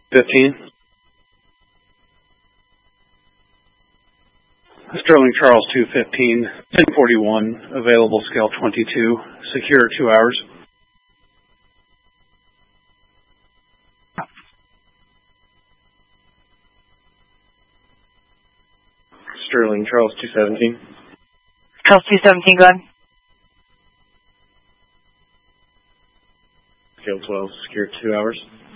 15. Sterling Charles 215, 1041, available scale 22, secure 2 hours. Sterling Charles 217. Charles 217, go ahead. Scale 12, secure 2 hours.